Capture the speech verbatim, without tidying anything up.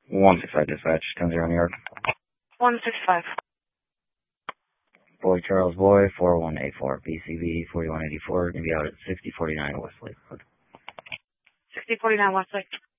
one six five dispatch, ten zero New York. one six five. Boy Charles Boy, four one eight four, B C B forty-one eighty-four, going to be out at sixty forty-nine Westlake. sixty forty-nine Westlake.